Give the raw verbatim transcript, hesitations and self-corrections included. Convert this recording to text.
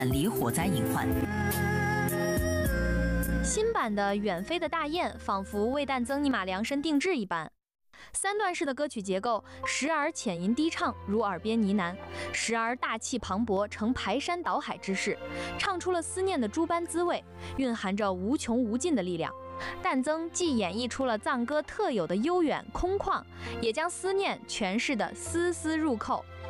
离火灾隐患。 新版的《远飞的大雁》仿佛为旦增尼玛量身定制一般。三段式的歌曲结构，时而浅吟低唱，如耳边呢喃；时而大气磅礴，呈排山倒海之势，唱出了思念的诸般滋味，蕴含着无穷无尽的力量。旦增既演绎出了藏歌特有的悠远空旷，也将思念诠释得丝丝入扣。